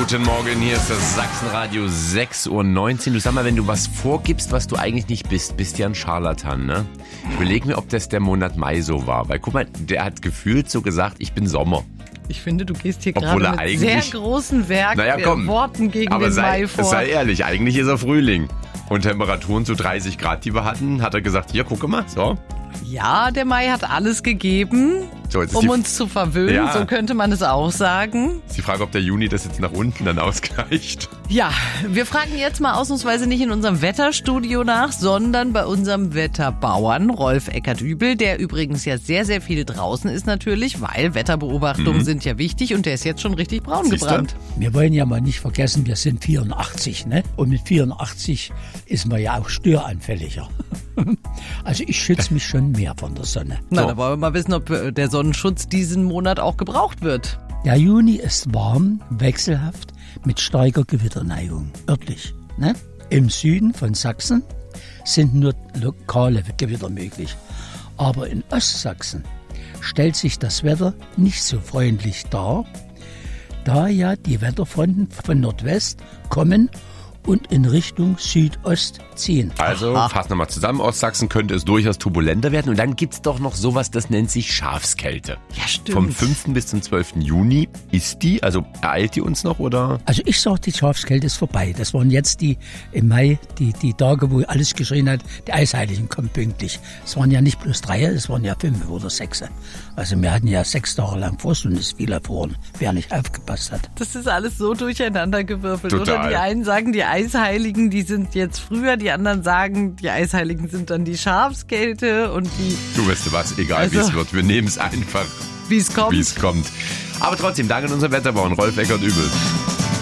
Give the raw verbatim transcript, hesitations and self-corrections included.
Guten Morgen, hier ist das Sachsenradio sechs Uhr neunzehn. Du sag mal, wenn du was vorgibst, was du eigentlich nicht bist, bist ja ein Scharlatan, ne? Ich überlege mir, ob das der Monat Mai so war. Weil guck mal, der hat gefühlt so gesagt, ich bin Sommer. Ich finde, du gehst hier Obwohl gerade er mit sehr eigentlich- großen Werk Naja, komm. Worten gegen Aber den sei, Mai vor. sei ehrlich, eigentlich ist er Frühling. Und Temperaturen zu dreißig Grad, die wir hatten, hat er gesagt, hier, gucke mal, so. Ja, der Mai hat alles gegeben, So, jetzt ist um die- uns zu verwöhnen, Ja. so könnte man es auch sagen. Ist die Frage, ob der Juni das jetzt nach unten dann ausgleicht. Ja, wir fragen jetzt mal ausnahmsweise nicht in unserem Wetterstudio nach, sondern bei unserem Wetterbauern Rolf Eckert-Übel, der übrigens ja sehr, sehr viel draußen ist natürlich, weil Wetterbeobachtungen Mhm. sind ja wichtig und der ist jetzt schon richtig braun Siehste? gebrannt. Wir wollen ja mal nicht vergessen, wir sind vierundachtzig, ne? Und mit vierundachtzig ist man ja auch störanfälliger. Also ich schütze mich schon mehr von der Sonne. Na, So. da wollen wir mal wissen, ob äh, der Sonnenschutz diesen Monat auch gebraucht wird. Der Juni ist warm, wechselhaft, mit starker Gewitterneigung, örtlich. Ne? Im Süden von Sachsen sind nur lokale Gewitter möglich. Aber in Ostsachsen stellt sich das Wetter nicht so freundlich dar, da ja die Wetterfronten von Nordwest kommen und in Richtung Südost ziehen. Also, fassen wir mal zusammen, Ostsachsen könnte es durchaus turbulenter werden. Und dann gibt's doch noch sowas, das nennt sich Schafskälte. Ja, stimmt. Vom fünften bis zum zwölften Juni ist die, also ereilt die uns noch oder? Also ich sag, die Schafskälte ist vorbei. Das waren jetzt die im Mai, die, die Tage, wo alles geschrien hat, die Eisheiligen kommen pünktlich. Es waren ja nicht bloß drei, es waren ja fünf oder sechs. Also wir hatten ja sechs Tage lang Frost und es fiel erfroren, wer nicht aufgepasst hat. Das ist alles so durcheinandergewürfelt, Total. oder? Die einen sagen, die Eisheiligen, die sind jetzt früher, die anderen sagen, die Eisheiligen sind dann die Schafskälte und die, Du weißt du was, egal wie Also- es wird, wir nehmen es einfach, wie es kommt. wie es kommt. Aber trotzdem, danke an unseren Wetterbauern, Rolf Eckert-Übel.